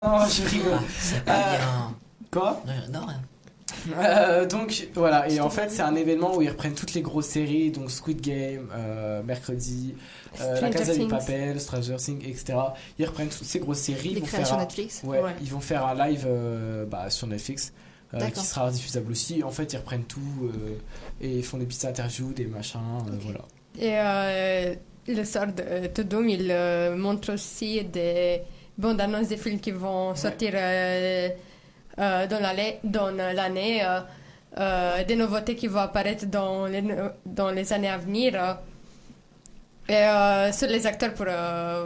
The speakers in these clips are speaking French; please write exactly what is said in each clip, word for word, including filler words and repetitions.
Non, je rigole. Ah, c'est pas Euh, bien. Quoi Non, non, rien. Euh, donc voilà, et en fait c'est un événement où ils reprennent toutes les grosses séries, donc Squid Game, euh, mercredi, euh, La Stranger Casa de Things. Papel, Stranger Things, et cetera. Ils reprennent toutes ces grosses séries. ils Les vont créations faire un- Netflix. Ouais, Ouais. ils vont faire un live euh, bah, sur Netflix euh, qui D'accord. sera diffusable aussi. En fait, ils reprennent tout euh, et ils font des petites interviews, des machins, euh, Ok. voilà. Et euh, le soir de Tudum, il euh, montre aussi des bandes annonces des films qui vont sortir euh, euh, dans l'année, dans l'année euh, euh, des nouveautés qui vont apparaître dans les, dans les années à venir. euh, et euh, sur les acteurs pour. euh,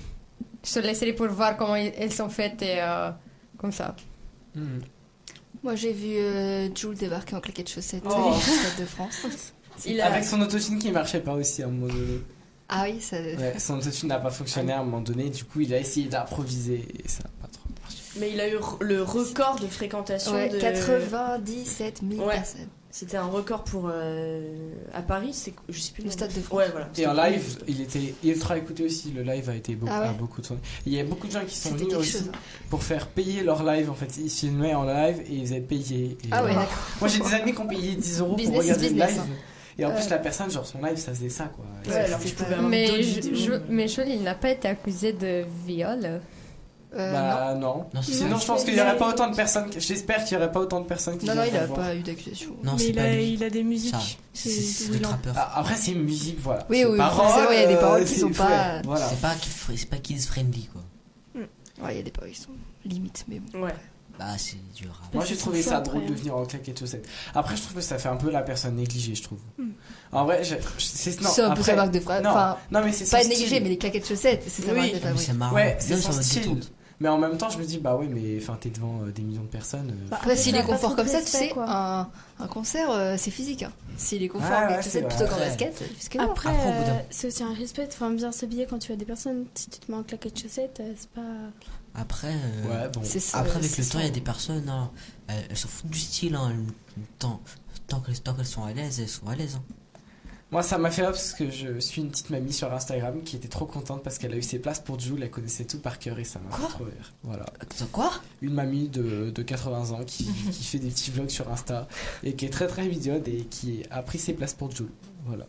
sur les séries pour voir comment ils- elles sont faites et euh, comme ça. Mhm. Moi, j'ai vu euh, Jules débarquer en claquettes chaussettes Oh. au Stade de France. Il a- Avec son autotune qui marchait pas aussi à un moment donné. Ah oui, ça. Ouais, son autotune n'a pas fonctionné à un moment donné, du coup il a essayé d'improviser et ça n'a pas trop marché. Mais il a eu r- le record de fréquentation Ouais, de... quatre-vingt-dix-sept mille Ouais. personnes. C'était un record pour... euh, à Paris, c'est... Je sais plus Le nom. Stade de France. Ouais, voilà. Et en live, il était ultra écouté aussi. Le live a été beaucoup, Ah ouais. a beaucoup tourné. Il y a beaucoup de gens qui sont C'était venus quelque aussi chose. pour faire payer leur live. En fait, ils filmaient en live et ils faisaient payer. Et Ah ouais, euh, d'accord. Moi, j'ai des amis qui ont payé dix euros pour Business is regarder le business, live. hein. Et en plus, Ouais. la personne, genre son live, ça faisait ça quoi. Et Ouais, ça- alors tu pouvais avoir Mais, d'autres je, vidéos. je- mais Joel, il n'a pas été accusé de viol. Euh, Bah non. Non, c'est Sinon, pas- je pense qu'il n'y aurait pas autant de personnes. que- J'espère qu'il n'y aurait pas autant de personnes qui non. Non, non, il viendraient a le voir. pas eu d'accusation. Non, mais c'est il pas a, lui. il a des musiques. Ça, C'est- c'est c'est où le il en- trappeur. Ah, après, c'est une musique, voilà. Oui, C'est oui, paroles, forcément, il y a des paroles qui euh, sont c'est- pas- ouais, Voilà. C'est pas, c'est pas kids friendly quoi. Ouais, il y a des paroles qui sont limites, mais bon. Ouais. Bah, c'est dur. hein. Moi Parce j'ai qu'ils trouvé sont ça chauds drôle après, de venir en claquettes chaussettes. Après je trouve que ça fait un peu la personne négligée, je trouve. En vrai, je- c'est non, C'est un peu après- sa marque de phrase. Non, Enfin, non mais c'est son pas style. négligé, mais les claquettes chaussettes, c'est sa Oui. marque de Non, mais fabrique. c'est marrant. Ouais, c'est Même son ça va style. détente. Mais en même temps, je me dis bah ouais, mais enfin t'es devant euh, des millions de personnes. euh, Bah, Après, s'il ça est a pas confort trop comme de ça, tu respect, sais, quoi. un, un concert, euh, c'est physique. Hein. S'il est confort Ouais, avec ouais, les c'est chaussettes vrai. plutôt qu'en Après- basket, jusqu'à là. Après, Après, au bout d'un- euh, c'est aussi un respect. Enfin, bien s'habiller quand tu as des personnes. Si tu te mets en claquettes chaussettes, euh, c'est pas. Après, euh, Ouais, bon. C'est ça, après avec c'est le temps, il y a ça. des personnes, hein, elles, elles s'en foutent du style. Hein, elles- tant tant qu'elles tant qu'elles sont à l'aise, elles sont à l'aise. Hein. Moi ça m'a fait rire parce que je suis une petite mamie sur Instagram qui était trop contente parce qu'elle a eu ses places pour Jules, elle connaissait tout par cœur et ça m'a fait Quoi trop rire. Voilà. Attends, quoi? Une mamie de, de quatre-vingts ans qui, qui fait des petits vlogs sur Insta et qui est très très mignonne et qui a pris ses places pour Jules. Voilà.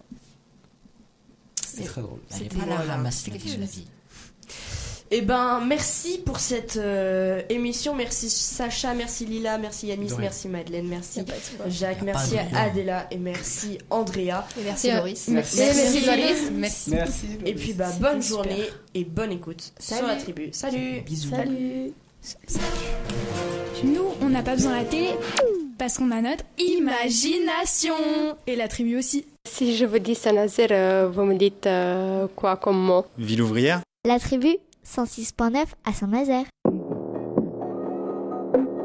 C'est Et- très drôle. Elle est C'était pas là, voilà, la masse, c'était la quelque vie, la chose. vie. Eh ben, merci pour cette euh, émission. Merci Sacha, merci Lila, merci Yanis, De rien. merci Madeleine, merci Y a pas de quoi. Jacques, Y a merci pas de quoi. Adela et merci Andrea. Et merci Et, euh, Loris. Merci. Merci, Merci. Loris. Merci. Merci. Et puis bah C'était bonne super. journée et bonne écoute sur Salut. la tribu. Salut. Bisous. Salut. Nous, on n'a pas besoin de la télé parce qu'on a notre imagination. Et la tribu aussi. Si je vous dis Saint-Nazaire, euh, vous me dites euh, quoi comme mot? Ville ouvrière. La tribu cent six point neuf à Saint-Nazaire.